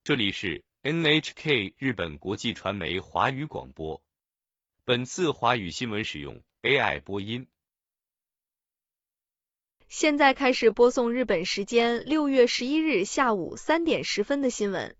这里是 NHK 日本国际传媒华语广播。本次华语新闻使用 AI 播音。 现在开始播送日本时间6月11日下午3点10分的新闻。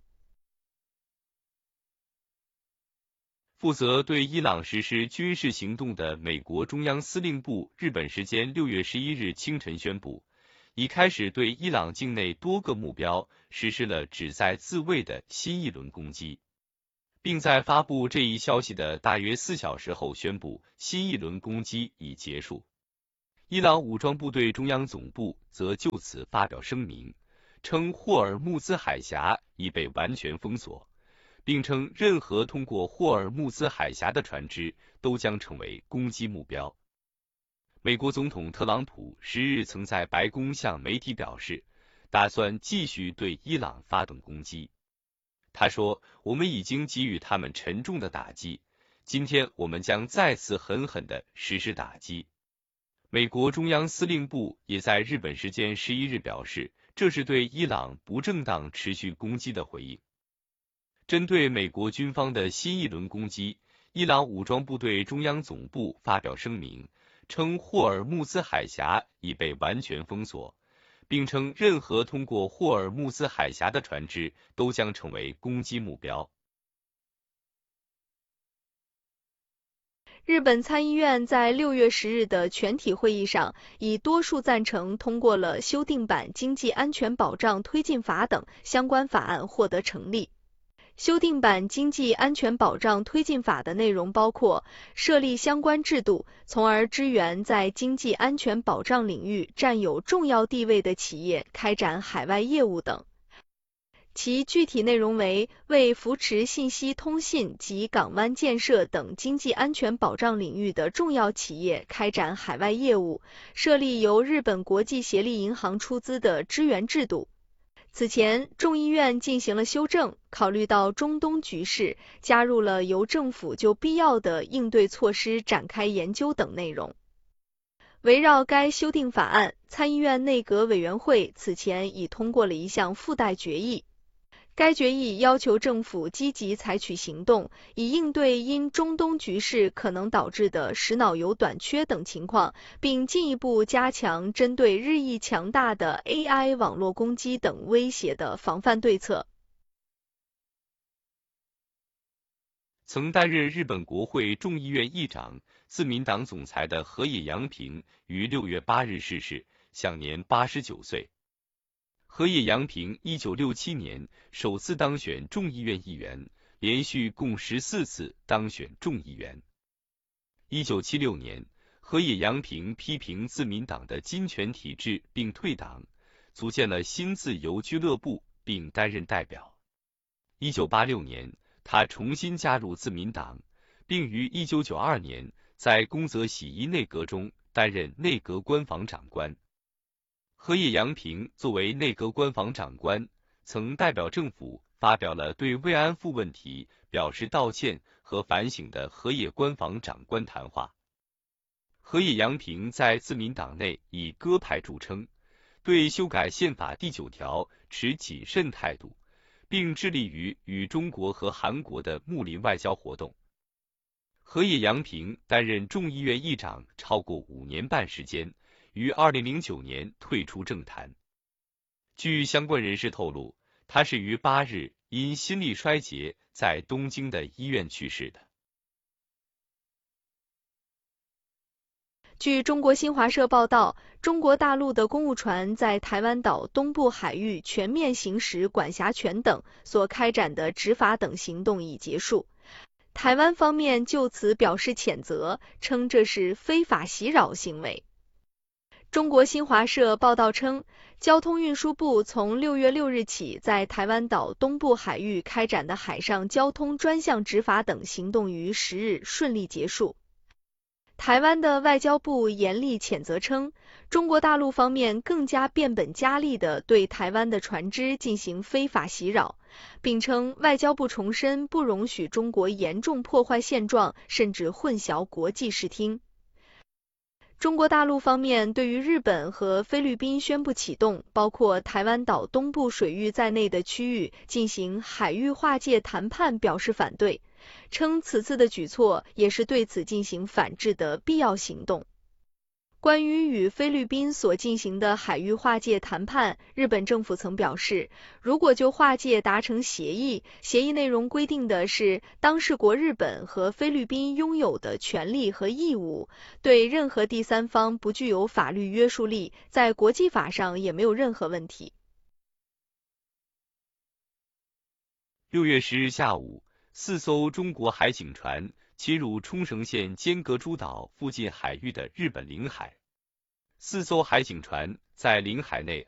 负责对伊朗实施军事行动的美国中央司令部日本时间6月11日清晨宣布，已开始对伊朗境内多个目标实施了旨在自卫的新一轮攻击，并在发布这一消息的大约4小时后宣布新一轮攻击已结束。伊朗武装部队中央总部则就此发表声明，称霍尔木兹海峡已被完全封锁，并称任何通过霍尔木兹海峡的船只都将成为攻击目标。美国总统特朗普10日曾在白宫向媒体表示，打算继续对伊朗发动攻击。他说，我们已经给予他们沉重的打击，今天我们将再次狠狠地实施打击。美国中央司令部也在日本时间11日表示，这是对伊朗不正当持续攻击的回应。针对美国军方的新一轮攻击，伊朗武装部队中央总部发表声明，称霍尔木兹海峡已被完全封锁，并称任何通过霍尔木兹海峡的船只都将成为攻击目标。 日本参议院在6月10日的全体会议上，以多数赞成通过了修订版经济安全保障推进法等相关法案获得成立。修订版经济安全保障推进法的内容包括设立相关制度，从而支援在经济安全保障领域占有重要地位的企业开展海外业务等。其具体内容为为扶持信息通信及港湾建设等经济安全保障领域的重要企业开展海外业务，设立由日本国际协力银行出资的支援制度。此前，众议院进行了修正，考虑到中东局势，加入了由政府就必要的应对措施展开研究等内容。围绕该修订法案，参议院内阁委员会此前已通过了一项附带决议。该决议要求政府积极采取行动，以应对因中东局势可能导致的石脑油短缺等情况，并进一步加强针对日益强大的 AI 网络攻击等威胁的防范对策。 曾担任日本国会众议院议长、自民党总裁的河野洋平于6月8日逝世，享年89岁。河野洋平1967年首次当选众议院议员，连续共14次当选众议员。1976年，河野洋平批评自民党的金权体制并退党，组建了新自由俱乐部并担任代表。1986年，他重新加入自民党，并于1992年在宫泽喜一内阁中担任内阁官房长官。河野洋平作为内阁官房长官，曾代表政府发表了对慰安妇问题表示道歉和反省的河野官房长官谈话。河野洋平在自民党内以鸽派著称，对修改宪法第9条持谨慎态度，并致力于与中国和韩国的睦邻外交活动。河野洋平担任众议院议长超过5年半时间，于2009年退出政坛。据相关人士透露，他是于8日因心力衰竭在东京的医院去世的。 据中国新华社报道，中国大陆的公务船在台湾岛东部海域全面行使管辖权等所开展的执法等行动已结束。台湾方面就此表示谴责，称这是非法袭扰行为。中国新华社报道称，交通运输部从6月6日起在台湾岛东部海域开展的海上交通专项执法等行动于10日顺利结束。台湾的外交部严厉谴责称，中国大陆方面更加变本加厉地对台湾的船只进行非法袭扰，并称外交部重申不容许中国严重破坏现状，甚至混淆国际视听。 中国大陆方面对于日本和菲律宾宣布启动包括台湾岛东部水域在内的区域进行海域划界谈判表示反对，称此次的举措也是对此进行反制的必要行动。关于与菲律宾所进行的海域划界谈判，日本政府曾表示，如果就划界达成协议，协议内容规定的是当事国日本和菲律宾拥有的权利和义务，对任何第三方不具有法律约束力，在国际法上也没有任何问题。 6月10日下午，4艘中国海警船侵入冲绳县尖阁诸岛附近海域的日本领海。4艘海警船在领海内